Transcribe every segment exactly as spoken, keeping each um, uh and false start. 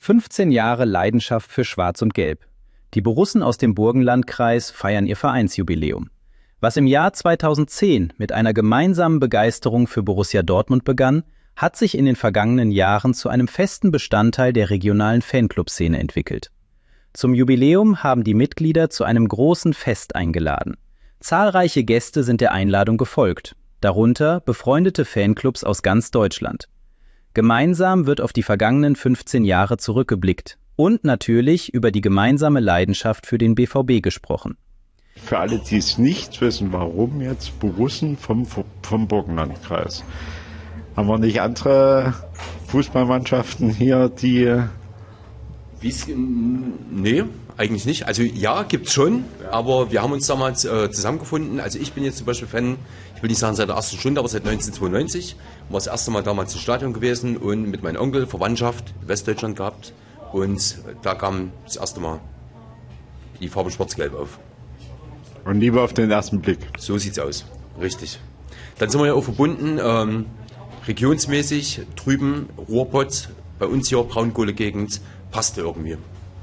fünfzehn Jahre Leidenschaft für Schwarz und Gelb. Die Borussen aus dem Burgenlandkreis feiern ihr Vereinsjubiläum. Was im Jahr zweitausendzehn mit einer gemeinsamen Begeisterung für Borussia Dortmund begann, hat sich in den vergangenen Jahren zu einem festen Bestandteil der regionalen Fanclub-Szene entwickelt. Zum Jubiläum haben die Mitglieder zu einem großen Fest eingeladen. Zahlreiche Gäste sind der Einladung gefolgt, darunter befreundete Fanclubs aus ganz Deutschland. Gemeinsam wird auf die vergangenen fünfzehn Jahre zurückgeblickt und natürlich über die gemeinsame Leidenschaft für den B V B gesprochen. Für alle, die es nicht wissen, warum jetzt Borussen vom, vom Burgenlandkreis? Haben wir nicht andere Fußballmannschaften hier, die... Wie's, nee, eigentlich nicht. Also ja, gibt's schon, aber wir haben uns damals äh, zusammengefunden. Also ich bin jetzt zum Beispiel Fan, ich will nicht sagen seit der ersten Stunde, aber seit neunzehnhundertzweiundneunzig. War das erste Mal damals im Stadion gewesen und mit meinem Onkel Verwandtschaft in Westdeutschland gehabt. Und da kam das erste Mal die Farbe Schwarz-Gelb auf. Und lieber auf den ersten Blick. So sieht's aus, richtig. Dann sind wir ja auch verbunden, ähm, regionsmäßig, drüben Ruhrpott, bei uns hier Braunkohlegegend, passte irgendwie.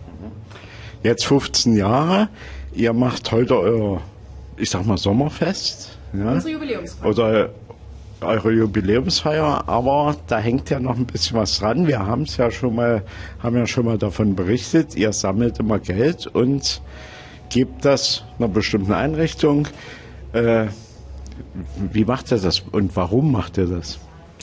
Jetzt fünfzehn Jahre, ihr macht heute euer, ich sag mal, Sommerfest. Ja? Unsere Jubiläumsfeier. Oder eure Jubiläumsfeier, aber da hängt ja noch ein bisschen was dran. Wir haben es ja schon mal, haben ja schon mal davon berichtet, ihr sammelt immer Geld und gebt das einer bestimmten Einrichtung. Äh, wie macht ihr das und warum macht ihr das?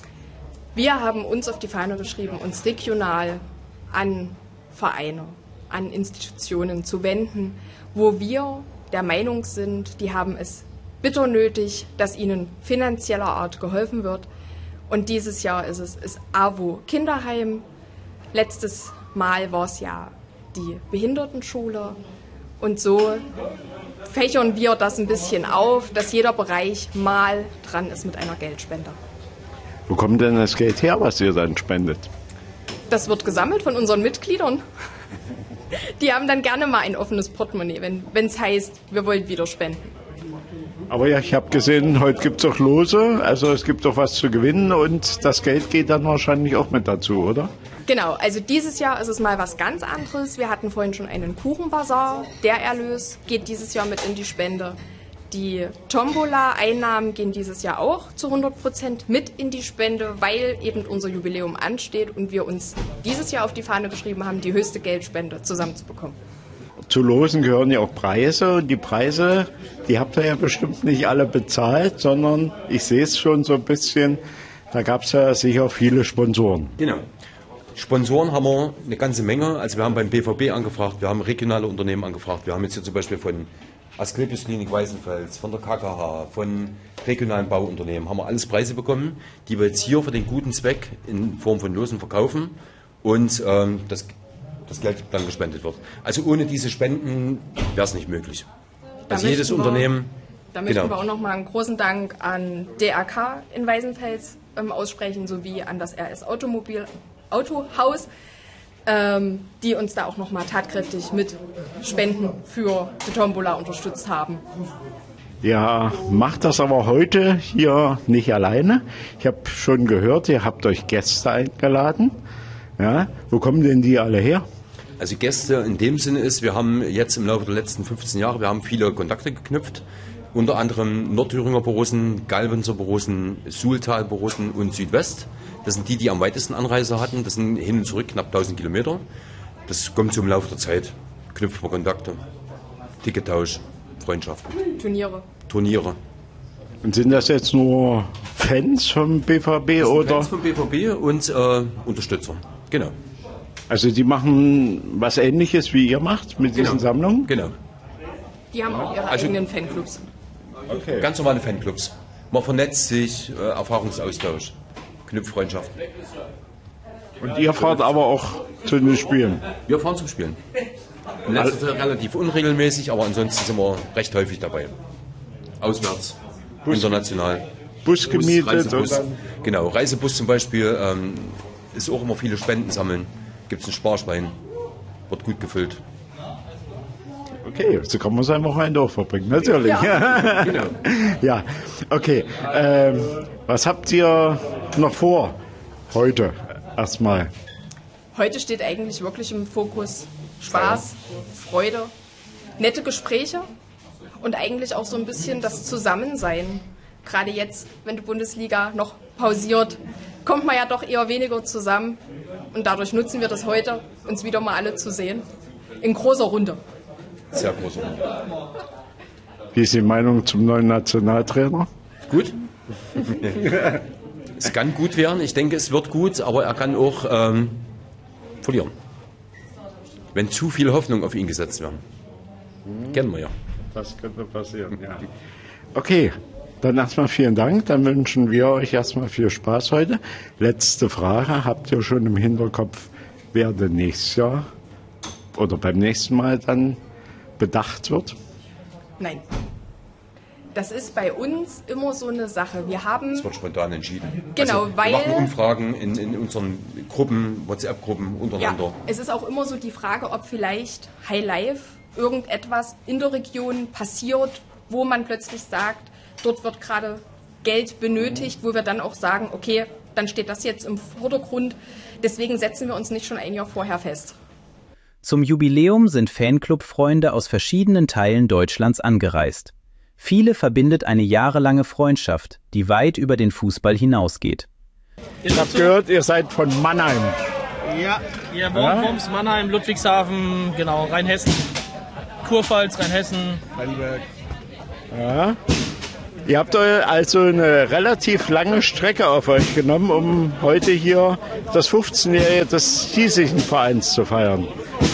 Wir haben uns auf die Fahne geschrieben, uns regional an Vereine, an Institutionen zu wenden, wo wir der Meinung sind, die haben es bitter nötig, dass ihnen finanzieller Art geholfen wird. Und dieses Jahr ist es ist A W O Kinderheim. Letztes Mal war es ja die Behindertenschule. Und so fächern wir das ein bisschen auf, dass jeder Bereich mal dran ist mit einer Geldspende. Wo kommt denn das Geld her, was ihr dann spendet? Das wird gesammelt von unseren Mitgliedern. Die haben dann gerne mal ein offenes Portemonnaie, wenn es heißt, wir wollen wieder spenden. Aber ja, ich habe gesehen, heute gibt es auch Lose, also es gibt auch was zu gewinnen und das Geld geht dann wahrscheinlich auch mit dazu, oder? Genau, also dieses Jahr ist es mal was ganz anderes. Wir hatten vorhin schon einen Kuchenbazar. Der Erlös geht dieses Jahr mit in die Spende. Die Tombola-Einnahmen gehen dieses Jahr auch zu hundert Prozent mit in die Spende, weil eben unser Jubiläum ansteht und wir uns dieses Jahr auf die Fahne geschrieben haben, die höchste Geldspende zusammenzubekommen. Zu Losen gehören ja auch Preise und die Preise, die habt ihr ja bestimmt nicht alle bezahlt, sondern ich sehe es schon so ein bisschen, da gab es ja sicher viele Sponsoren. Genau. Sponsoren haben wir eine ganze Menge. Also wir haben beim B V B angefragt, wir haben regionale Unternehmen angefragt. Wir haben jetzt hier zum Beispiel von Asklepios Klinik Weißenfels, von der K K H, von regionalen Bauunternehmen, haben wir alles Preise bekommen, die wir jetzt hier für den guten Zweck in Form von Losen verkaufen und ähm, das, das Geld dann gespendet wird. Also ohne diese Spenden wäre es nicht möglich. Da also jedes wir, Unternehmen... Da möchten genau. wir auch nochmal einen großen Dank an D R K in Weißenfels ähm, aussprechen, sowie an das R S Automobil Autohaus, ähm, die uns da auch nochmal tatkräftig mit Spenden für die Tombola unterstützt haben. Ja, macht das aber heute hier nicht alleine. Ich habe schon gehört, ihr habt euch Gäste eingeladen. Ja, wo kommen denn die alle her? Also Gäste in dem Sinne ist, wir haben jetzt im Laufe der letzten fünfzehn Jahre, wir haben viele Kontakte geknüpft. Unter anderem Nordthüringer Borussen, Galvenser Borussen, Suhltal Borussen und Südwest. Das sind die, die am weitesten Anreise hatten. Das sind hin und zurück knapp tausend Kilometer. Das kommt so im Laufe der Zeit. Knüpfen wir Kontakte, Tickettausch, Freundschaften. Turniere. Turniere. Und sind das jetzt nur Fans vom B V B das sind oder? Fans vom B V B und äh, Unterstützer. Genau. Also die machen was Ähnliches wie ihr macht mit diesen Genau. Sammlungen? Genau. Die haben auch ihre Also- eigenen Fanclubs. Okay. Ganz normale Fanclubs. Man vernetzt sich, äh, Erfahrungsaustausch, knüpft Freundschaften. Und ihr fahrt aber auch zu den Spielen? Wir fahren zum Spielen. In letzter Zeit relativ unregelmäßig, aber ansonsten sind wir recht häufig dabei. Auswärts, Bus, international. Bus gemietet? Reisebus. Und dann Genau, Reisebus zum Beispiel ähm, ist auch immer viele Spenden sammeln. Gibt es ein Sparschwein, wird gut gefüllt. okay, so kann man sein Wochenende auch verbringen, natürlich. Ja, genau. Ja, okay. Ähm, was habt ihr noch vor heute erstmal? Heute steht eigentlich wirklich im Fokus Spaß, Freude, nette Gespräche und eigentlich auch so ein bisschen das Zusammensein. Gerade jetzt, wenn die Bundesliga noch pausiert, kommt man ja doch eher weniger zusammen. Und dadurch nutzen wir das heute, uns wieder mal alle zu sehen. In großer Runde. Sehr große Runde. Wie ist die Meinung zum neuen Nationaltrainer? Gut. Es kann gut werden. Ich denke, es wird gut, aber er kann auch ähm, verlieren. Wenn zu viel Hoffnung auf ihn gesetzt werden. Hm. Kennen wir ja. Das könnte passieren, ja. Okay. Dann erstmal vielen Dank, dann wünschen wir euch erstmal viel Spaß heute. Letzte Frage, habt ihr schon im Hinterkopf, wer denn nächstes Jahr oder beim nächsten Mal dann bedacht wird? Nein. Das ist bei uns immer so eine Sache. Wir haben... Es wird spontan entschieden. Genau, also, weil... Wir machen Umfragen in, in unseren Gruppen, WhatsApp-Gruppen untereinander. Ja, es ist auch immer so die Frage, ob vielleicht High Life irgendetwas in der Region passiert, wo man plötzlich sagt, dort wird gerade Geld benötigt, wo wir dann auch sagen, okay, dann steht das jetzt im Vordergrund. Deswegen setzen wir uns nicht schon ein Jahr vorher fest. Zum Jubiläum sind Fanclub-Freunde aus verschiedenen Teilen Deutschlands angereist. Viele verbindet eine jahrelange Freundschaft, die weit über den Fußball hinausgeht. Ich habe gehört, ihr seid von Mannheim. Ja, ihr wohnt Worms, Mannheim, Ludwigshafen, genau, Rheinhessen, Kurpfalz, Rheinhessen, Heidelberg. Ja. Ihr habt also eine relativ lange Strecke auf euch genommen, um heute hier das fünfzehnjährige des hiesigen Vereins zu feiern.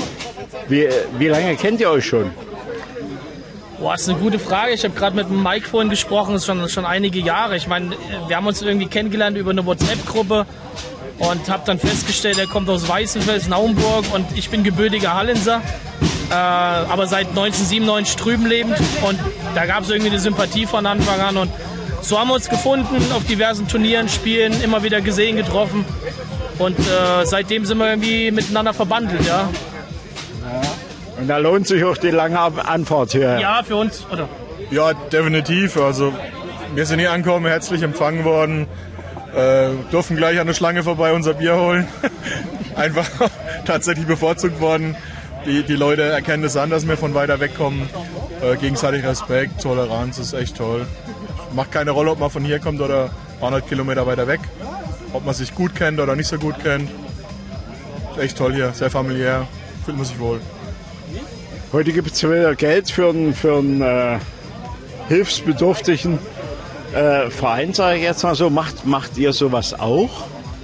Wie, wie lange kennt ihr euch schon? Boah, das ist eine gute Frage. Ich habe gerade mit Mike vorhin gesprochen, das ist schon, schon einige Jahre. Ich meine, wir haben uns irgendwie kennengelernt über eine WhatsApp-Gruppe und habe dann festgestellt, er kommt aus Weißenfels, Naumburg und ich bin gebürtiger Hallenser. Äh, aber seit neunzehnhundertsiebenundneunzig drüben lebend und da gab es irgendwie eine Sympathie von Anfang an und so haben wir uns gefunden, auf diversen Turnieren, Spielen, immer wieder gesehen, getroffen und äh, seitdem sind wir irgendwie miteinander verbandelt, ja. Ja. Und da lohnt sich auch die lange Anfahrt hierher. Ja, für uns, oder? Ja, definitiv, also wir sind hier angekommen, herzlich empfangen worden, äh, durften gleich an der Schlange vorbei unser Bier holen, einfach tatsächlich bevorzugt worden. Die, die Leute erkennen das an, dass wir von weiter weg kommen. Äh, gegenseitig Respekt, Toleranz, ist echt toll. Macht keine Rolle, ob man von hier kommt oder hundert Kilometer weiter weg. Ob man sich gut kennt oder nicht so gut kennt. Ist echt toll hier, sehr familiär, fühlt man sich wohl. Heute gibt es wieder Geld für einen, für einen äh, hilfsbedürftigen äh, Verein, sage ich jetzt mal so. Macht, macht ihr sowas auch?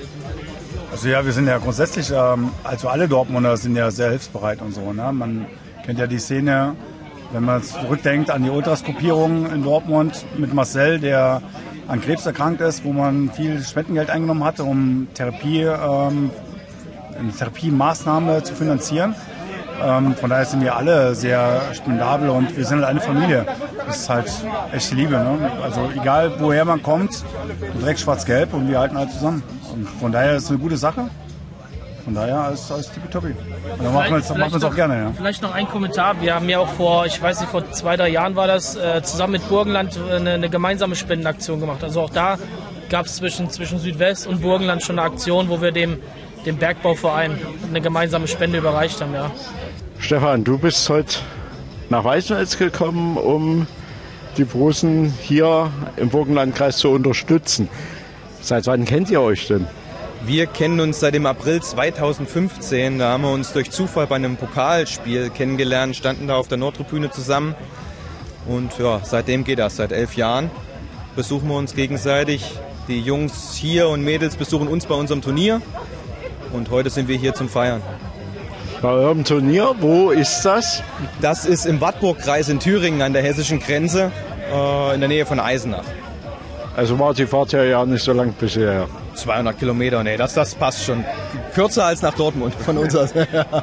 Also ja, wir sind ja grundsätzlich, ähm, also alle Dortmunder sind ja sehr hilfsbereit und so. Ne? Man kennt ja die Szene, wenn man zurückdenkt an die Ultras-Gruppierung in Dortmund mit Marcel, der an Krebs erkrankt ist, wo man viel Spendengeld eingenommen hatte, um Therapie, ähm, eine Therapiemaßnahme zu finanzieren. Ähm, von daher sind wir alle sehr spendabel und wir sind halt eine Familie. Das ist halt echte Liebe. Ne? Also egal woher man kommt, direkt schwarz-gelb und wir halten halt zusammen. Und von daher ist es eine gute Sache. Von daher ist alles tippitoppi. Und dann machen wir es machen wir's auch gerne. Ja. Vielleicht noch ein Kommentar. Wir haben ja auch vor, ich weiß nicht, vor zwei, drei Jahren war das, äh, zusammen mit Burgenland eine, eine gemeinsame Spendenaktion gemacht. Also auch da gab es zwischen, zwischen Südwest und Burgenland schon eine Aktion, wo wir dem, dem Bergbauverein eine gemeinsame Spende überreicht haben. Ja. Stefan, du bist heute nach Weißenfels gekommen, um die Borussen hier im Burgenlandkreis zu unterstützen. Seit wann kennt ihr euch denn? Wir kennen uns seit dem April zweitausendfünfzehn. Da haben wir uns durch Zufall bei einem Pokalspiel kennengelernt, standen da auf der Nordtribüne zusammen. Und ja, seitdem geht das. Seit elf Jahren besuchen wir uns gegenseitig. Die Jungs hier und Mädels besuchen uns bei unserem Turnier. Und heute sind wir hier zum Feiern. Bei eurem Turnier, wo ist das? Das ist im Wartburgkreis in Thüringen an der hessischen Grenze, äh, in der Nähe von Eisenach. Also war die Fahrt ja nicht so lang bisher. zweihundert Kilometer, nee, das, das passt schon. Kürzer als nach Dortmund von uns aus.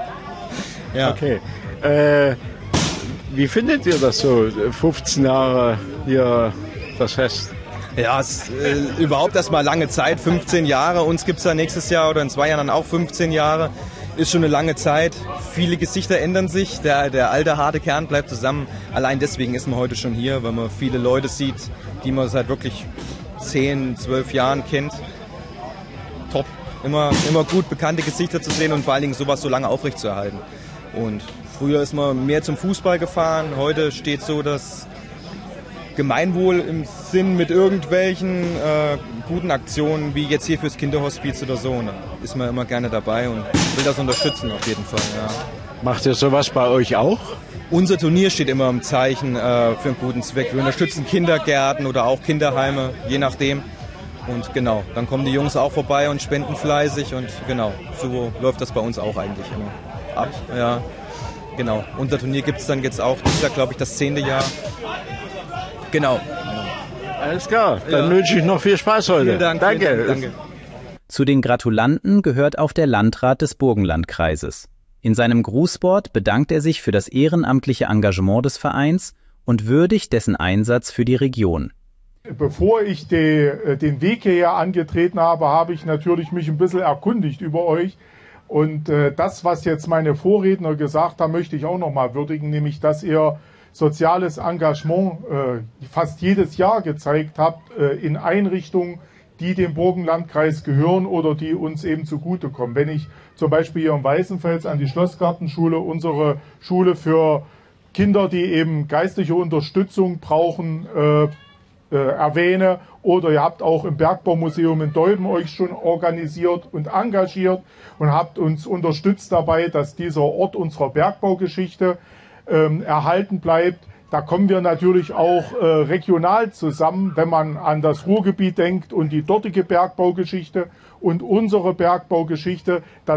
Ja. Okay. Äh, wie findet ihr das so, fünfzehn Jahre hier das Fest? Ja, es ist äh, überhaupt erstmal lange Zeit, fünfzehn Jahre. Uns gibt es ja nächstes Jahr oder in zwei Jahren dann auch fünfzehn Jahre. Ist schon eine lange Zeit. Viele Gesichter ändern sich. Der, der alte, harte Kern bleibt zusammen. Allein deswegen ist man heute schon hier, weil man viele Leute sieht, die man seit wirklich zehn, zwölf Jahren kennt. Top. immer, immer gut, bekannte Gesichter zu sehen und vor allen Dingen sowas so lange aufrechtzuerhalten. Und früher ist man mehr zum Fußball gefahren, heute steht so das Gemeinwohl im Sinn mit irgendwelchen äh, guten Aktionen, wie jetzt hier fürs Kinderhospiz oder so. Ne? Ist man immer gerne dabei und will das unterstützen auf jeden Fall. Ja. Macht ihr sowas bei euch auch? Unser Turnier steht immer im Zeichen äh, für einen guten Zweck. Wir unterstützen Kindergärten oder auch Kinderheime, je nachdem. Und genau, dann kommen die Jungs auch vorbei und spenden fleißig und genau, so läuft das bei uns auch eigentlich immer ab. Ja, genau. Unser Turnier gibt es dann jetzt auch, das ist ja glaube ich das zehnte Jahr. Genau. Alles klar, dann Ja. wünsche ich noch viel Spaß heute. Vielen Dank. Danke. Vielen Dank, danke. Zu den Gratulanten gehört auch der Landrat des Burgenlandkreises. In seinem Grußwort bedankt er sich für das ehrenamtliche Engagement des Vereins und würdigt dessen Einsatz für die Region. Bevor ich die, den Weg hierher angetreten habe, habe ich natürlich mich ein bisschen erkundigt über euch. Und äh, das, was jetzt meine Vorredner gesagt haben, möchte ich auch nochmal würdigen, nämlich, dass ihr soziales Engagement äh, fast jedes Jahr gezeigt habt äh, in Einrichtungen, die dem Burgenlandkreis gehören oder die uns eben zugutekommen. Wenn ich zum Beispiel hier im Weißenfels an die Schlossgartenschule, unsere Schule für Kinder, die eben geistliche Unterstützung brauchen, äh, äh, erwähne, oder ihr habt auch im Bergbaumuseum in Dolben euch schon organisiert und engagiert und habt uns unterstützt dabei, dass dieser Ort unserer Bergbaugeschichte ähm, erhalten bleibt. Da kommen wir natürlich auch äh, regional zusammen, wenn man an das Ruhrgebiet denkt und die dortige Bergbaugeschichte und unsere Bergbaugeschichte. Das